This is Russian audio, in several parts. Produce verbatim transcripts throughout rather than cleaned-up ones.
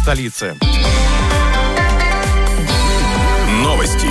столицы. Новости.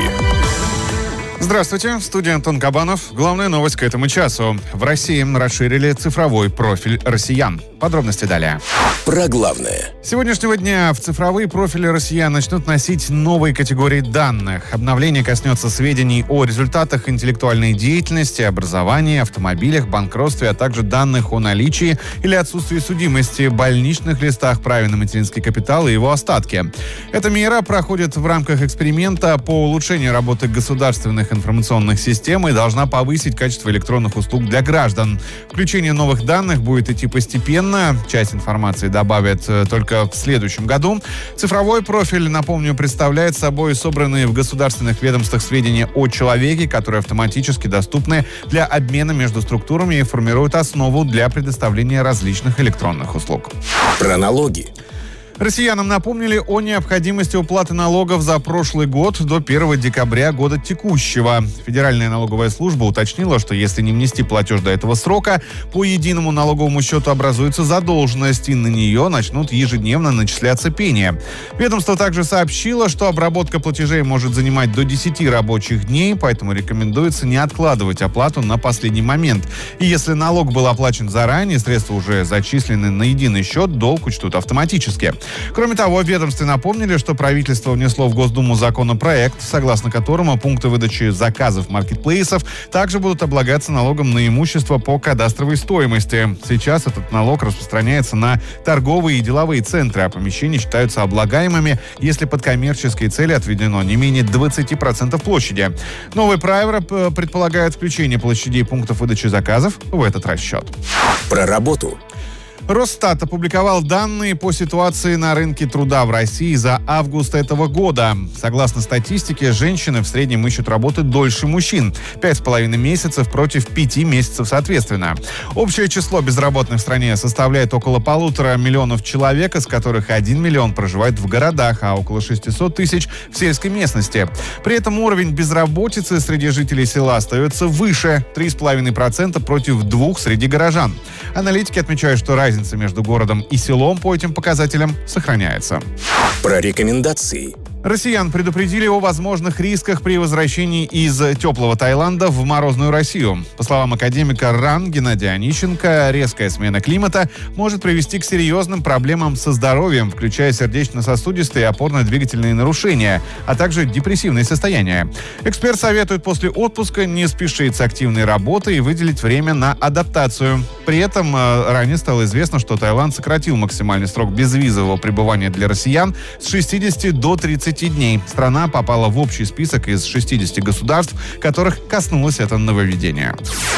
Здравствуйте, в студии Антон Кабанов. Главная новость к этому часу. В России расширили цифровой профиль россиян. Подробности далее. Про главное. С сегодняшнего дня в цифровые профили россиян начнут носить новые категории данных. Обновление коснется сведений о результатах интеллектуальной деятельности, образовании, автомобилях, банкротстве, а также данных о наличии или отсутствии судимости, больничных листах, праве на материнский капитал и его остатки. Эта мера проходит в рамках эксперимента по улучшению работы государственных информационных систем и должна повысить качество электронных услуг для граждан. Включение новых данных будет идти постепенно. Часть информации добавят только в следующем году. Цифровой профиль, напомню, представляет собой собранные в государственных ведомствах сведения о человеке, которые автоматически доступны для обмена между структурами и формируют основу для предоставления различных электронных услуг. Про налоги. Россиянам напомнили о необходимости уплаты налогов за прошлый год до первого декабря года текущего. Федеральная налоговая служба уточнила, что если не внести платеж до этого срока, по единому налоговому счету образуется задолженность, и на нее начнут ежедневно начисляться пени. Ведомство также сообщило, что обработка платежей может занимать до десяти рабочих дней, поэтому рекомендуется не откладывать оплату на последний момент. И если налог был оплачен заранее, средства уже зачислены на единый счет, долг учтут автоматически. Кроме того, в ведомстве напомнили, что правительство внесло в Госдуму законопроект, согласно которому пункты выдачи заказов маркетплейсов также будут облагаться налогом на имущество по кадастровой стоимости. Сейчас этот налог распространяется на торговые и деловые центры, а помещения считаются облагаемыми, если под коммерческие цели отведено не менее двадцати процентов площади. Новые правила предполагают включение площадей пунктов выдачи заказов в этот расчет. Про работу. Росстат опубликовал данные по ситуации на рынке труда в России за август этого года. Согласно статистике, женщины в среднем ищут работы дольше мужчин. Пять с половиной месяцев против пяти месяцев соответственно. Общее число безработных в стране составляет около полутора миллионов человек, из которых один миллион проживает в городах, а около шестисот тысяч в сельской местности. При этом уровень безработицы среди жителей села остается выше – три с половиной процента против двух среди горожан. Аналитики отмечают, что разница между городом и селом по этим показателям сохраняется. Про рекомендации. Россиян предупредили о возможных рисках при возвращении из теплого Таиланда в морозную Россию. По словам академика РАН Геннадия Онищенко, резкая смена климата может привести к серьезным проблемам со здоровьем, включая сердечно-сосудистые и опорно-двигательные нарушения, а также депрессивные состояния. Эксперт советует после отпуска не спешить с активной работой и выделить время на адаптацию. При этом ранее стало известно, что Таиланд сократил максимальный срок безвизового пребывания для россиян с шестидесяти до тридцати дней. Страна попала в общий список из шестидесяти государств, которых коснулось это нововведение.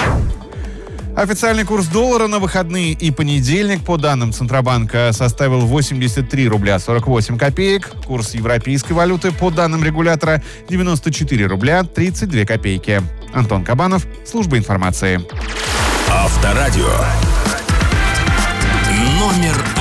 Официальный курс доллара на выходные и понедельник, по данным Центробанка, составил восемьдесят три рубля сорок восемь копеек. Курс европейской валюты, по данным регулятора, девяносто четыре рубля тридцать две копейки. Антон Кабанов, служба информации. Авторадио. Номер один.